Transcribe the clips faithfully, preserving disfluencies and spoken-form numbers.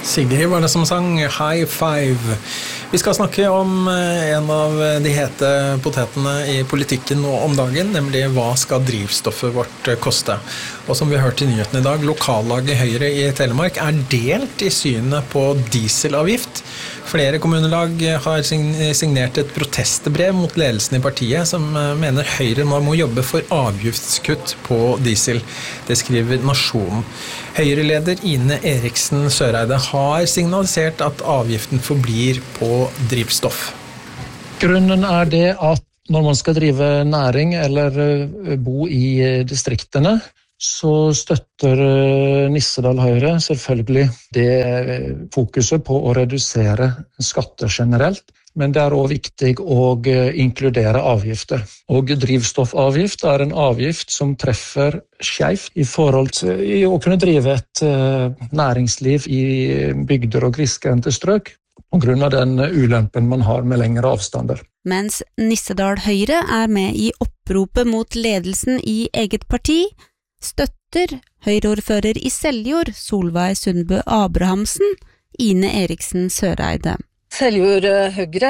Sigrid var det som sang High Five. Vi skal snakke om en av de hete potetene i politikken nå om dagen, nemlig hva skal drivstoffet vårt koste. Og som vi har hørt i nyheten i dag, lokallaget Høyre i Telemark er delt i synet på dieselavgift. Flere kommunelag har signert et protestbrev mot ledelsen i partiet, som mener Høyre nå må jobbe for avgiftskutt på diesel. Det skriver Nasjonen. Høyre-leder Ine Eriksen Søreide har signalisert at avgiften forblir på drivstoff. Grunnen er det at når man skal drive næring eller bo i distriktene, så støtter Nissedal Høyre selvfølgelig det fokuset på å redusere skatter generelt, men det er også viktig å inkludere avgifter. Og drivstoffavgift er en avgift som treffer skjevt i forhold til i å kunne drive et næringsliv i bygder og grisgrendte strøk, på grunn av den ulempen man har med lengre avstander. Mens Nissedal Høyre er med i oppropet mot ledelsen i eget parti, støtter Høyreordfører i Seljord, Solveig Sundbø Abrahamsen, Ine Eriksen Søreide. Seljord Høyre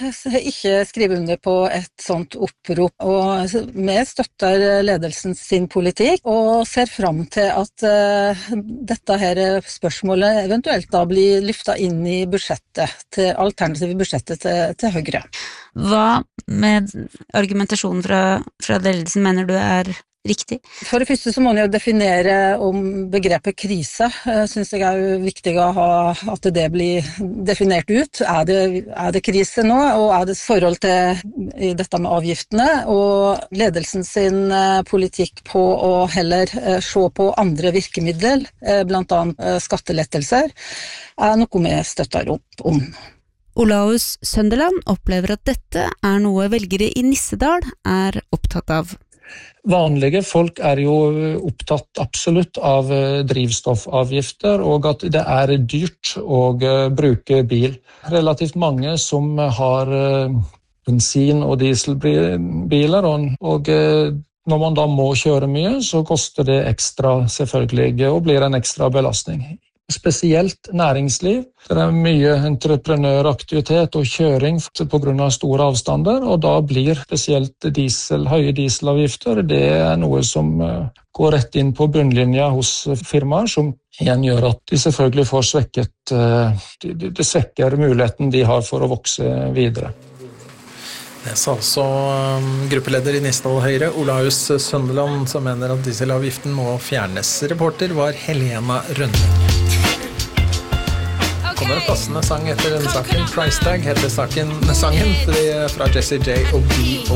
ikke skriver under på et sånt opprop, og vi støtter ledelsen sin politikk og ser fram til at uh, dette her spørsmålet eventuelt da blir lyftet inn i budsjettet, til alternative budsjettet til, til Høyre. Hva med argumentasjonen fra, fra ledelsen mener du er riktig? For det første så må man jo definere om begrepet krise. Jeg synes det er viktig å ha at det blir definert ut. Er det, er det krise nå, og er det forhold til dette med avgiftene, og ledelsen sin politikk på å heller se på andre virkemidler, blant annet skattelettelser, er noe vi støtter opp om. Olaus Sønderland opplever at dette er noe velgere i Nissedal er opptatt av. Vanlige folk er jo opptatt absolutt av drivstoffavgifter, og at det er dyrt å bruke bil. Relativt mange som har bensin- og dieselbiler, og når man da må kjøre mye, så koster det ekstra selvfølgelig, og blir en ekstra belastning. Spesielt næringsliv. Det er mye entreprenøraktivitet og kjøring på grunn av store avstander, og da blir spesielt diesel, høye dieselavgifter, det er noe som går rett inn på bunnlinja hos firmaer, som igjen gjør at de selvfølgelig får svekket, det svekker muligheten de har for å vokse videre. Det sa altså gruppeleder i Nissedal Høyre, Olaus Sønderland, som mener at dieselavgiften må fjernes. Reporter var Helena Rønning. Kommer en passende sang etter denne saken. Price Tag heter saken, sangen fra Jessie J og B O